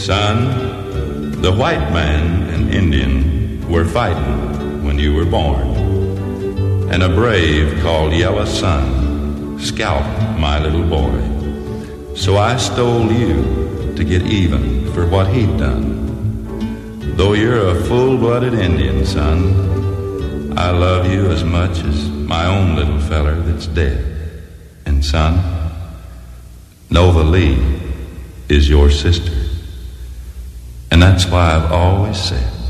Son, the white man and Indian were fighting when you were born, and a brave called Yellow Sun scalped my little boy. So I stole you to get even for what he'd done. Though you're a full-blooded Indian, son, I love you as much as my own little feller that's dead. And son, Nova Lee is your sister. And that's why I've always said,